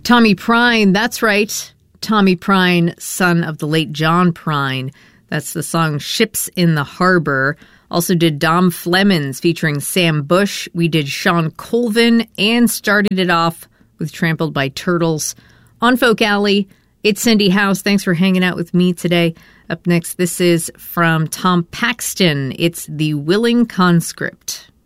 Tommy Prine, that's right. Tommy Prine, son of the late John Prine. That's the song Ships in the Harbor. Also did Dom Flemons featuring Sam Bush. We did Sean Colvin and started it off with Trampled by Turtles. On Folk Alley, it's Cindy House. Thanks for hanging out with me today. Up next, this is from Tom Paxton. It's The Willing Conscript.